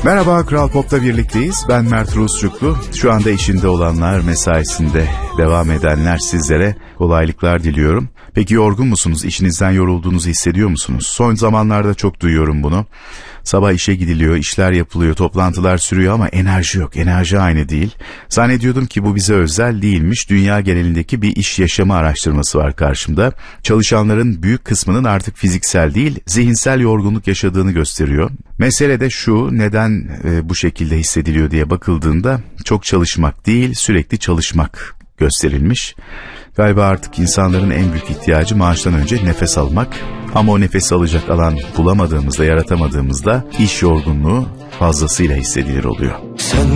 Merhaba, Kral Pop'ta birlikteyiz. Ben Mert Rusçuklu. Şu anda işinde olanlar, mesaisinde devam edenler, sizlere kolaylıklar diliyorum. Peki yorgun musunuz? İşinizden yorulduğunuzu hissediyor musunuz? Son zamanlarda çok duyuyorum bunu. Sabah işe gidiliyor, işler yapılıyor, toplantılar sürüyor ama enerji yok. Enerji aynı değil. Zannediyordum ki bu bize özel değilmiş. Dünya genelindeki bir iş yaşamı araştırması var karşımda. Çalışanların büyük kısmının artık fiziksel değil, zihinsel yorgunluk yaşadığını gösteriyor. Mesele de şu, neden bu şekilde hissediliyor diye bakıldığında çok çalışmak değil, sürekli çalışmak gösterilmiş. Galiba artık insanların en büyük ihtiyacı maaştan önce nefes almak. Ama o nefesi alacak alan bulamadığımızda, yaratamadığımızda iş yorgunluğu fazlasıyla hissedilir oluyor. Sen